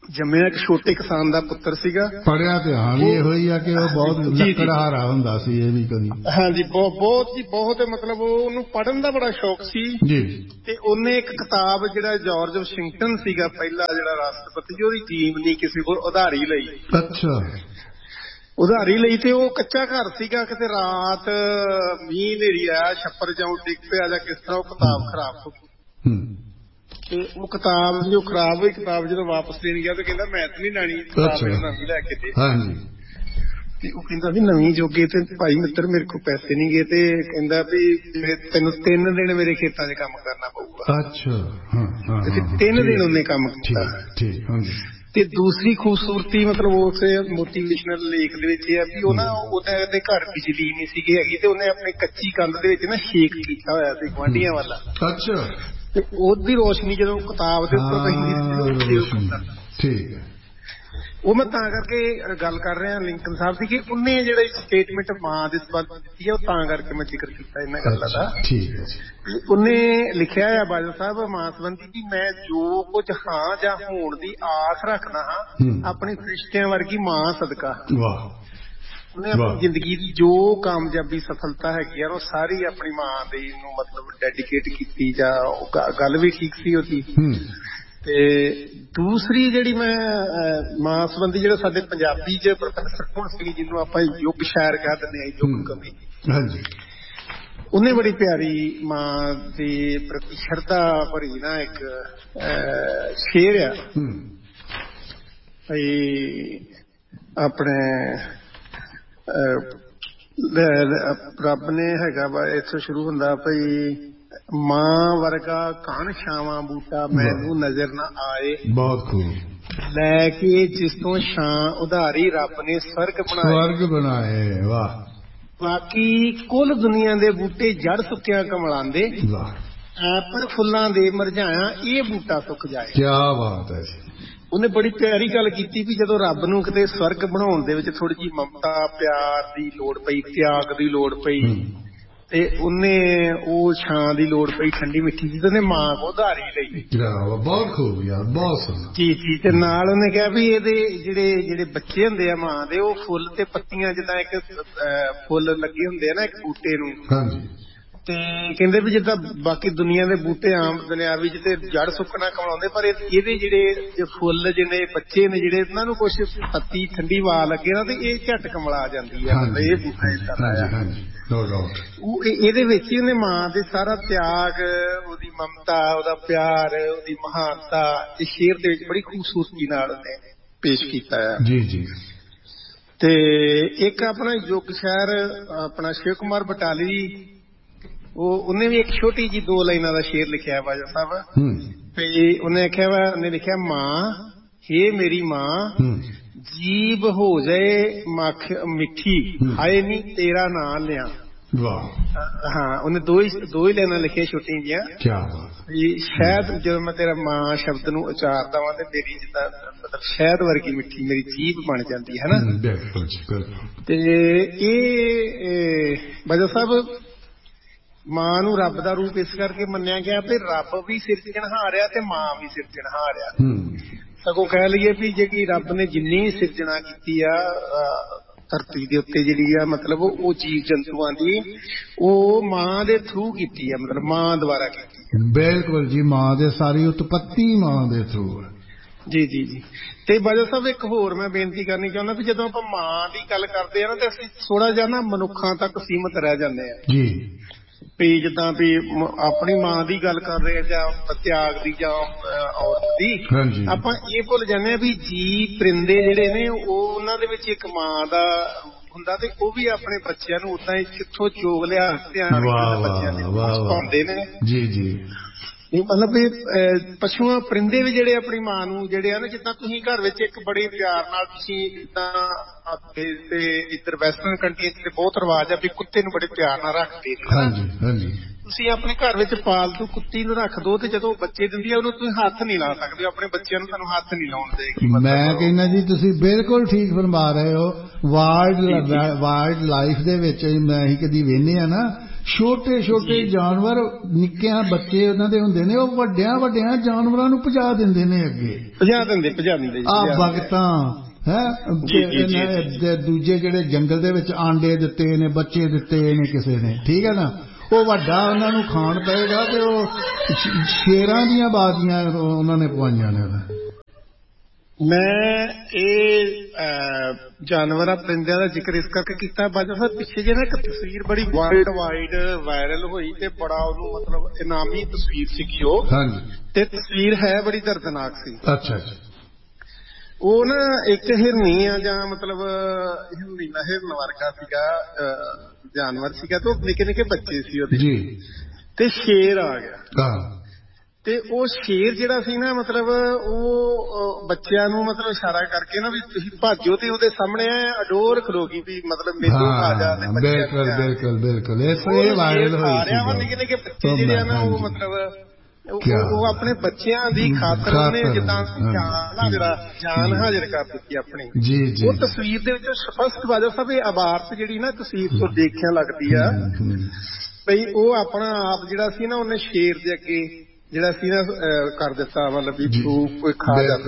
Speaker 3: ਜੰਮਿਆ ਇੱਕ ਛੋਟੇ ਕਿਸਾਨ ਦਾ ਪੁੱਤਰ ਸੀਗਾ।
Speaker 1: ਪੜਿਆ ਤੇ ਹਾਂ ਵੀ ਇਹੋ ਹੀ ਆ ਕਿ ਉਹ ਬਹੁਤ ਲੱਕੜਹਾਰਾ ਹੁੰਦਾ ਸੀ। ਇਹ ਵੀ ਕਦੀ
Speaker 3: ਹਾਂਜੀ ਬਹੁਤ ਬਹੁਤ ਜੀ ਬਹੁਤ ਮਤਲਬ ਉਹਨੂੰ ਪੜ੍ਹਨ ਦਾ ਬੜਾ ਸ਼ੌਕ ਸੀ
Speaker 1: ਜੀ।
Speaker 3: ਤੇ ਉਹਨੇ ਇੱਕ ਕਿਤਾਬ ਜਿਹੜਾ ਜਾਰਜ ਵਾਸ਼ਿੰਗਟਨ ਸੀਗਾ ਪਹਿਲਾ ਜਿਹੜਾ ਰਾਸ਼ਟਰਪਤੀ, ਉਹਦੀ ਟੀਮ ਨਹੀਂ ਕਿਸੇ ਕੋਲ ਉਧਾਰੀ ਲਈ।
Speaker 1: ਅੱਛਾ।
Speaker 3: ਉਧਾਰੀ ਲਈ ਤੇ ਉਹ ਕੱਚਾ ਘਰ ਸੀਗਾ, ਕਿਤੇ ਰਾਤ ਮੀਂਹ ਹਨੇਰੀ ਆਇਆ, ਛੱਪਰ ਜਾਂ ਡਿੱਗ ਪਿਆ ਜਾਂ ਕਿਸ ਤਰ੍ਹਾਂ ਉਹ ਕਿਤਾਬ ਖਰਾਬ ਹੋ ਗਈ। ਤੇ ਉਹ ਕਿਤਾਬ ਜੋ ਖਰਾਬ ਹੋਈ ਕਿਤਾਬ ਜਦੋਂ ਵਾਪਸ ਦੇਣ ਗਿਆ ਤੇ ਕਹਿੰਦਾ ਮੈਂ ਤਾਂ ਨਹੀਂ ਲੈਣੀ, ਨਵੀਂ ਲੈ ਕੇ ਦੇ। ਤੇ ਉਹ ਕਹਿੰਦਾ ਵੀ ਨਵੀਂ ਜੋਗੇ ਤੇ ਭਾਈ ਮਿੱਤਰ ਮੇਰੇ ਕੋਲ ਪੈਸੇ ਨਹੀਂ ਗਏ, ਤੇ ਕਹਿੰਦਾ ਵੀ ਤੈਨੂੰ ਤਿੰਨ ਦਿਨ ਮੇਰੇ ਖੇਤਾਂ 'ਚ ਕੰਮ ਕਰਨਾ ਪਊਗਾ।
Speaker 1: ਅੱਛਾ।
Speaker 3: ਤੇ ਤਿੰਨ ਦਿਨ ਉਹਨੇ ਕੰਮ ਕੀਤਾ। ਤੇ ਦੂਸਰੀ ਖੂਬਸੂਰਤੀ ਮਤਲਬ ਉਸ ਮੋਟੀਵੇਸ਼ਨਲ ਲੇਖ ਦੇ ਵਿੱਚ ਇਹ ਆ ਵੀ ਉਹ ਨਾ ਉਹਦੇ ਘਰ ਬਿਜਲੀ ਨਹੀਂ ਸੀਗੀ ਹੈਗੀ, ਤੇ ਉਹਨੇ ਆਪਣੀ ਕੱਚੀ ਕੰਧ ਦੇ ਵਿੱਚ ਨਾ ਛੇਕ ਕੀਤਾ ਹੋਇਆ ਸੀ ਗੁਆਂਢੀਆਂ ਵਾਲਾ।
Speaker 1: ਅੱਛਾ।
Speaker 3: ਤੇ ਉਹਦੀ ਰੋਸ਼ਨੀ ਜਦੋਂ ਕਿਤਾਬ ਦੇ ਉੱਪਰ ਪੈਂਦੀ
Speaker 1: ਠੀਕ ਹੈ।
Speaker 3: ਉਹ ਮੈਂ ਤਾਂ ਕਰਕੇ ਗੱਲ ਕਰ ਰਿਹਾ ਲਿੰਕਨ ਸਾਹਿਬ ਦੀ ਕਿ ਉਹਨੇ ਜਿਹੜੀ ਸਟੇਟਮੈਂਟ ਮਾਂ ਦੇ ਸੰਬੰਧ ਦਿੱਤੀ ਹੈ ਉਹ ਤਾਂ ਕਰਕੇ ਮੈਂ ਜ਼ਿਕਰ ਕੀਤਾ ਇਹਨਾਂ ਗੱਲਾਂ ਦਾ।
Speaker 1: ਠੀਕ ਹੈ।
Speaker 3: ਉਹਨੇ ਲਿਖਿਆ ਹੈ ਬਾਦਲ ਸਾਹਿਬ ਮਾਂ ਸੰਬੰਧੀ ਵੀ ਮੈਂ ਜੋ ਕੁਝ ਹਾਂ ਜਾਂ ਹੋਣ ਦੀ ਆਸ ਰੱਖਦਾ ਹਾਂ ਆਪਣੀ ਫਰਿਸ਼ਤਿਆਂ ਵਰਗੀ ਮਾਂ ਸਦਕਾ।
Speaker 1: ਵਾਹ।
Speaker 3: ਉਹਨੇ ਆਪਣੀ ਜ਼ਿੰਦਗੀ ਦੀ ਜੋ ਕਾਮਯਾਬੀ ਸਫਲਤਾ ਹੈਗੀ ਆ ਉਹ ਸਾਰੀ ਆਪਣੀ ਮਾਂ ਦੀ ਨੂੰ ਮਤਲਬ ਡੈਡੀਕੇਟ ਕੀਤੀ, ਜਾਂ ਗੱਲ ਵੀ ਠੀਕ ਸੀ ਉਹਦੀ। ਤੇ ਦੂਸਰੀ ਜਿਹੜੀ ਮੈਂ ਮਾਂ ਸੰਬੰਧੀ ਜਿਹੜਾ ਸਾਡੇ ਪੰਜਾਬੀ ਚ ਪ੍ਰੋਫੈਸਰ ਹੁਣ ਸਿੰਘ ਜਿਹਨੂੰ ਆਪਾਂ ਯੁੱਗ ਸ਼ਾਇਰ ਕਹਿ ਦਿੰਦੇ ਹਾਂ, ਯੁੱਗ ਕਵੀ, ਉਹਨੇ ਬੜੀ ਪਿਆਰੀ ਮਾਂ ਦੇ ਪ੍ਰਤੀ ਸ਼ਰਧਾ ਭਰੀ ਨਾ ਇੱਕ ਸ਼ੇਰ ਆ ਆਪਣੇ ਰੱਬ ਨੇ ਹੈਗਾ ਵਾ ਇੱਥੋਂ ਸ਼ੁਰੂ ਹੁੰਦਾ ਭਈ ਮਾਂ ਵਰਗਾ ਘਣ ਛਾਵਾਂ ਬੂਟਾ ਮੈਨੂੰ ਨਜ਼ਰ ਨਾ ਆਏ,
Speaker 1: ਬਹੁਤ ਖੂਬ
Speaker 3: ਲੈ ਕੇ ਜਿਸ ਤੋਂ ਛਾਂ ਉਧਾਰੀ ਰੱਬ ਨੇ ਸਵਰਗ ਬਣਾਏ।
Speaker 1: ਸਵਰਗ ਬਣਾਏ। ਵਾਹ।
Speaker 3: ਬਾਕੀ ਕੁੱਲ ਦੁਨੀਆ ਦੇ ਬੂਟੇ ਜੜ ਸੁੱਕਿਆ ਕਮਲਾਂਦੇ, ਪਰ ਫੁੱਲਾਂ ਦੇ ਮੁਰਝਾਇਆ ਇਹ ਬੂਟਾ ਸੁੱਕ ਜਾਏ।
Speaker 1: ਕੀ ਬਾਤ ਹੈ।
Speaker 3: ਉਹਨੇ ਬੜੀ ਪਿਆਰੀ ਗੱਲ ਕੀਤੀ ਵੀ ਜਦੋਂ ਰੱਬ ਨੂੰ ਕਿਤੇ ਸਵਰਗ ਬਣਾਉਣ ਦੇ ਵਿੱਚ ਥੋੜੀ ਜਿਹੀ ਮਮਤਾ ਪਿਆਰ ਦੀ ਲੋੜ ਪਈ, ਤਿਆਗ ਦੀ ਲੋੜ ਪਈ, ਤੇ ਉਹਨੇ ਉਹ ਛਾਂ ਦੀ ਲੋੜ ਪਈ ਠੰਡੀ ਮਿੱਠੀ ਜੀ, ਤੇ ਉਹਨੇ ਮਾਂ ਕੋ ਉਧਾਰੀ ਲਈ।
Speaker 1: ਬਹੁਤ ਖੂਬ ਯਾਰ, ਬਹੁਤ ਸੋਹਣਾ।
Speaker 3: ਜੀ ਜੀ। ਤੇ ਨਾਲ ਉਹਨੇ ਕਿਹਾ ਵੀ ਇਹਦੇ ਜਿਹੜੇ ਜਿਹੜੇ ਬੱਚੇ ਹੁੰਦੇ ਆ ਮਾਂ ਦੇ, ਉਹ ਫੁੱਲ ਤੇ ਪੱਤੀਆਂ ਜਿੱਦਾਂ ਇੱਕ ਫੁੱਲ ਲੱਗੇ ਹੁੰਦੇ ਆ ਨਾ ਇੱਕ ਬੂਟੇ ਨੂੰ,
Speaker 1: ਹਾਂਜੀ,
Speaker 3: ਤੇ ਕਹਿੰਦੇ ਵੀ ਜਿੱਦਾਂ ਬਾਕੀ ਦੁਨੀਆ ਦੇ ਬੂਟੇ ਆਮ ਦੁਨਿਆਵੀ ਚ ਤੇ ਜੜ ਸੁੱਕਣਾ ਕਮਾਉਂਦੇ, ਪਰ ਇਹਦੇ ਜਿਹੜੇ ਫੁੱਲ ਜਿਹੜੇ ਬੱਚੇ ਨੇ ਜਿਹੜੇ ਇਹਨਾਂ ਨੂੰ ਕੁਛ ਪੱਤੀ ਠੰਡੀ ਵਾ ਲੱਗੇ ਨਾ ਤੇ ਇਹ ਝਟ ਕਮਲਾ ਜਾਂਦੀ ਆ। ਇਹ ਬੂਟਾ ਏਦਾਂ ਉਹ ਇਹਦੇ ਵਿੱਚ ਹੀ ਉਹਨੇ ਮਾਂ ਦੇ ਸਾਰਾ ਤਿਆਗ, ਉਹਦੀ ਮਮਤਾ, ਉਹਦਾ ਪਿਆਰ, ਉਹਦੀ ਮਹਾਨਤਾ ਇਸ ਸ਼ੇਰ ਦੇ ਵਿੱਚ ਬੜੀ ਖੂਬਸੂਰਤੀ ਨਾਲ ਉਹਨੇ ਪੇਸ਼ ਕੀਤਾ ਹੈ।
Speaker 1: ਜੀ ਜੀ।
Speaker 3: ਤੇ ਇੱਕ ਆਪਣਾ ਯੁੱਗ ਸ਼ਾਇਰ ਆਪਣਾ ਸ਼ਿਵ ਕੁਮਾਰ ਬਟਾਲਵੀ, ਉਹ ਉਹਨੇ ਵੀ ਇੱਕ ਛੋਟੀ ਜੀ ਦੋ ਲਾਈਨਾਂ ਦਾ ਸ਼ੇਰ ਲਿਖਿਆ ਬਾਜਾ ਸਾਹਿਬ। ਤੇ ਉਹਨੇ ਆਖਿਆ ਵਾ, ਉਹਨੇ ਲਿਖਿਆ ਮਾਂ ਹੇ ਮੇਰੀ ਮਾਂ ਜੀਭ ਹੋ ਜਾਏ ਮੱਖ ਮਿੱਠੀ, ਹਾਏ ਨੀ ਤੇਰਾ ਨਾਂ ਲਿਆ।
Speaker 1: ਵਾਹ।
Speaker 3: ਹਾਂ, ਉਹਨੇ ਦੋ ਹੀ ਦੋ ਹੀ ਲਾਈਨਾਂ ਲਿਖੀਆਂ ਛੋਟੀਆਂ ਜਿਹੀਆਂ।
Speaker 1: ਕਿਆ ਬਾਤ।
Speaker 3: ਸ਼ਾਇਦ ਜਦੋਂ ਮੈਂ ਤੇਰਾ ਮਾਂ ਸ਼ਬਦ ਨੂੰ ਉਚਾਰਦਾ ਵਾਂ ਤੇ ਮੇਰੀ ਜਿੱਦਾਂ ਮਤਲਬ ਸ਼ਹਿਦ ਵਰਗੀ ਮਿੱਠੀ ਮੇਰੀ ਜੀਭ ਬਣ ਜਾਂਦੀ ਹੈ ਨਾ।
Speaker 1: ਬਿਲਕੁਲ ਜੀ ਬਿਲਕੁਲ।
Speaker 3: ਤੇ ਇਹ ਬਾਜਾ ਸਾਹਿਬ ਮਾਂ ਨੂੰ ਰੱਬ ਦਾ ਰੂਪ ਇਸ ਕਰਕੇ ਮੰਨਿਆ ਗਿਆ ਵੀ ਰੱਬ ਵੀ ਸਿਰਜਣਹਾਰ ਆ ਤੇ ਮਾਂ ਵੀ ਸਿਰਜਣਹਾਰ ਆ। ਸਗੋਂ ਕਹਿ ਲਈਏ ਵੀ ਜਿਹੜੀ ਰੱਬ ਨੇ ਜਿੰਨੀ ਸਿਰਜਣਾ ਕੀਤੀ ਆ ਧਰਤੀ ਦੇ ਉੱਤੇ ਜਿਹੜੀ ਆ ਮਤਲਬ ਉਹ ਜੀਵ ਜੰਤੂਆਂ ਦੀ, ਉਹ ਮਾਂ ਦੇ ਥਰੂ ਕੀਤੀ ਆ, ਮਤਲਬ ਮਾਂ ਦੁਆਰਾ ਕੀਤੀ।
Speaker 1: ਬਿਲਕੁਲ ਜੀ, ਮਾਂ ਦੇ ਸਾਰੀ ਉਤਪਤੀ ਮਾਂ ਦੇ ਥਰੂ ਹੈ।
Speaker 3: ਜੀ ਜੀ ਜੀ। ਤੇ ਬਾਜਾ ਸਾਹਿਬ ਇੱਕ ਹੋਰ ਮੈਂ ਬੇਨਤੀ ਕਰਨੀ ਚਾਹੁੰਦਾ ਵੀ ਜਦੋਂ ਆਪਾਂ ਮਾਂ ਦੀ ਗੱਲ ਕਰਦੇ ਆ ਨਾ ਤੇ ਅਸੀਂ ਥੋੜਾ ਜਿਹਾ ਨਾ ਮਨੁੱਖਾਂ ਤੱਕ ਸੀਮਤ ਰਹਿ ਜਾਂਦੇ ਆ
Speaker 1: ਜੀ।
Speaker 3: ਵੀ ਜਿੱਦਾਂ ਵੀ ਆਪਣੀ ਮਾਂ ਦੀ ਗੱਲ ਕਰ ਰਹੇ ਜਾਂ ਤਿਆਗ ਦੀ ਜਾਂ ਔਰਤ ਦੀ, ਆਪਾਂ ਇਹ ਭੁੱਲ ਜਾਂਦੇ ਆ ਵੀ ਜੀ ਪਰਿੰਦੇ ਜਿਹੜੇ ਨੇ ਉਹ ਉਹਨਾਂ ਦੇ ਵਿੱਚ ਇੱਕ ਮਾਂ ਦਾ ਹੁੰਦਾ, ਤੇ ਉਹ ਵੀ ਆਪਣੇ ਬੱਚਿਆਂ ਨੂੰ ਉਦਾਂ ਹੀ ਕਿੱਥੋਂ ਚੋਗ ਲਿਆ ਧਿਆਨ ਬੱਚਿਆਂ ਦੇ ਪਾਉਂਦੇ ਨੇ। ਜੀ ਜੀ। ਮਤਲਬ ਵੀ ਪਸ਼ੂਆਂ ਪਰਿੰਦੇ ਵੀ ਜਿਹੜੇ ਆਪਣੀ ਮਾਂ ਨੂੰ ਜਿਹੜੇ ਆ ਨਾ, ਜਿੱਦਾਂ ਤੁਸੀਂ ਘਰ ਵਿੱਚ ਇੱਕ ਬੜੇ ਪਿਆਰ ਨਾਲ ਤੁਸੀਂ ਜਿੱਦਾਂ ਤੇ ਇੱਧਰ ਵੈਸਟਰਨ ਕੰਟਰੀਆਂ ਚ ਬਹੁਤ ਰਿਵਾਜ ਆ ਵੀ ਕੁੱਤੇ ਨੂੰ ਬੜੇ ਪਿਆਰ ਨਾਲ ਰੱਖਦੇ ਨੇ, ਤੁਸੀਂ ਆਪਣੇ ਘਰ ਵਿੱਚ ਪਾਲਤੂ ਕੁੱਤੀ ਨੂੰ ਰੱਖ ਦੋ ਤੇ ਜਦੋਂ ਬੱਚੇ ਦਿੰਦੀ ਆ ਉਹਨੂੰ ਤੁਸੀਂ ਹੱਥ ਨਹੀਂ ਲਾ ਸਕਦੇ, ਆਪਣੇ ਬੱਚਿਆਂ ਨੂੰ ਤੁਹਾਨੂੰ ਹੱਥ ਨਹੀਂ ਲਾਉਣ ਦੇਗੀ।
Speaker 1: ਮੈਂ ਕਹਿੰਦਾ ਜੀ ਤੁਸੀਂ ਬਿਲਕੁਲ ਠੀਕ ਫਰਮਾ ਰਹੇ ਹੋ। ਵਾਈਲਡ ਵਾਈਲਡ ਲਾਈਫ ਦੇ ਵਿੱਚ ਮੈਂ ਹੀ ਕਦੀ ਵੇਖਦੇ ਆ ਨਾ, ਛੋਟੇ ਛੋਟੇ ਜਾਨਵਰ ਨਿੱਕਿਆਂ ਬੱਚੇ ਉਹਨਾਂ ਦੇ ਹੁੰਦੇ ਨੇ, ਉਹ ਵੱਡਿਆਂ ਵੱਡਿਆਂ ਜਾਨਵਰਾਂ ਨੂੰ ਭਜਾ ਦਿੰਦੇ ਨੇ ਅੱਗੇ,
Speaker 3: ਭਜਾ ਦਿੰਦੇ ਭਜਾ ਦਿੰਦੇ
Speaker 1: ਆ ਭਗਤਾਂ ਹੈ। ਦੂਜੇ ਜਿਹੜੇ ਜੰਗਲ ਦੇ ਵਿੱਚ ਆਂਡੇ ਦਿੱਤੇ ਨੇ, ਬੱਚੇ ਦਿੱਤੇ ਨੇ ਕਿਸੇ ਨੇ, ਠੀਕ ਹੈ ਨਾ, ਉਹ ਵੱਡਾ ਉਹਨਾਂ ਨੂੰ ਖਾਣ ਪਏਗਾ ਤੇ ਉਹ ਸ਼ੇਰਾਂ ਦੀਆਂ ਬਾਜ਼ੀਆਂ ਉਹਨਾਂ ਨੇ ਪਵਾਈਆਂ ਨੇ।
Speaker 3: ਮੈਂ ਇਹ ਜਾਨਵਰਾਂ ਪਰਿੰਦਿਆਂ ਦਾ ਜ਼ਿਕਰ ਇਸ ਕਰਕੇ ਕੀਤਾ, ਬਾਜਾ ਸਾਹਿਬ ਪਿੱਛੇ ਜੇ ਨਾ ਇੱਕ ਤਸਵੀਰ ਬੜੀ ਵਰਲਡ ਵਾਈਡ ਵਾਇਰਲ ਹੋਈ ਤੇ ਬੜਾ ਉਹਨੂੰ ਮਤਲਬ ਇਨਾਮੀ ਤਸਵੀਰ ਸੀਗੀ ਉਹ, ਤੇ ਤਸਵੀਰ ਹੈ ਬੜੀ ਦਰਦਨਾਕ ਸੀ।
Speaker 1: ਅੱਛਾ
Speaker 3: ਉਹ ਨਾ ਇੱਕ ਹਿਰਨੀ ਆ ਜਾਂ ਮਤਲਬ ਹਿਰਨੀ ਨਾ ਹਿਰਨ ਵਰਗਾ ਸੀਗਾ ਜਾਨਵਰ ਸੀਗਾ, ਤੇ ਉਹ ਨਿੱਕੇ ਨਿੱਕੇ ਬੱਚੇ ਸੀ ਉਹਦੇ ਜੀ, ਤੇ ਸ਼ੇਰ ਆ ਗਿਆ ਤੇ ਉਹ ਸ਼ੇਰ ਜਿਹੜਾ ਸੀ ਨਾ ਮਤਲਬ ਉਹ ਬੱਚਿਆਂ ਨੂੰ ਮਤਲਬ ਇਸ਼ਾਰਾ ਕਰਕੇ ਨਾ ਵੀ ਤੁਸੀਂ ਭਾਜੋ, ਤੇ ਉਹਦੇ ਸਾਹਮਣੇ ਅਡੋਰ ਖਲੋ ਗਈ ਵੀ ਮਤਲਬ ਮੈਨੂੰ ਆ ਜਾ, ਤੇ
Speaker 1: ਬਿਲਕੁਲ ਬਿਲਕੁਲ ਬਿਲਕੁਲ ਇਹ ਵਾਇਰਲ ਹੋਈ ਸੀ।
Speaker 3: ਨਿੱਕੇ ਨਿੱਕੇ ਬੱਚੇ ਜਿਹੜੇ ਆ ਨਾ ਉਹ ਮਤਲਬ ਉਹ ਆਪਣੇ ਬੱਚਿਆਂ ਦੀ ਖਾਤਰ ਉਹਨੇ ਜਿੱਦਾਂ ਜਾਨ ਹਾਜ਼ਰ ਜਾਨ ਹਾਜ਼ਰ ਕਰ ਦਿੱਤੀ ਆਪਣੀ। ਉਹ ਤਸਵੀਰ ਦੇ ਵਿੱਚ ਸਪਸ਼ਟ ਬਾਜਾ ਸਾਹਿਬ ਇਹ ਅਬਾਰਤ ਜਿਹੜੀ ਨਾ ਤਸਵੀਰ ਤੋਂ ਦੇਖਿਆ ਲੱਗਦੀ ਆ ਬਈ ਉਹ ਆਪਣਾ ਆਪ ਜਿਹੜਾ ਸੀ ਨਾ ਉਹਨੇ ਸ਼ੇਰ ਦੇ ਅੱਗੇ ਜਿਹੜਾ ਸੀ ਨਾ ਕਰ ਦਿੱਤਾ, ਮਤਲਬ ਵੀ ਕੋਈ ਖਾ ਜਾਂਦਾ।